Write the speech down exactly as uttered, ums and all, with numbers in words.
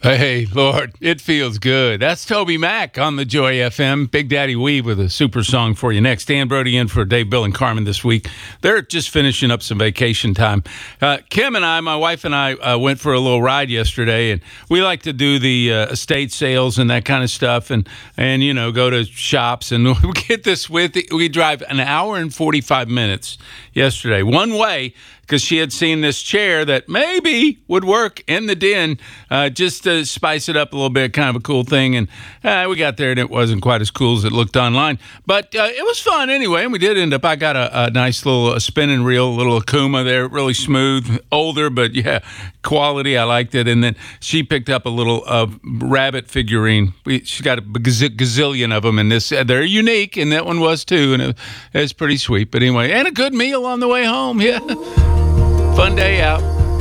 Hey, Lord, it feels good. That's Toby Mac on the Joy F M. Big Daddy Weave with a super song for you next. Dan Brody in for Dave, Bill, and Carmen this week. They're just finishing up some vacation time. Uh, Kim and I, my wife and I, uh, went for a little ride yesterday, and we like to do the uh, estate sales and that kind of stuff, and, and you know, go to shops. And we get this with, we drive an hour and forty-five minutes yesterday, one way, because she had seen this chair that maybe would work in the den, uh, just to spice it up a little bit, kind of a cool thing. And uh, we got there, and it wasn't quite as cool as it looked online. But uh, it was fun anyway, and we did end up, I got a, a nice little a spinning reel, little Akuma there, really smooth, older, but yeah, quality. I liked it. And then she picked up a little uh, rabbit figurine. We, she got a gaz- gazillion of them in this. Uh, they're unique, and that one was too, and it, it was pretty sweet. But anyway, and a good meal on the way home, yeah. Fun day out.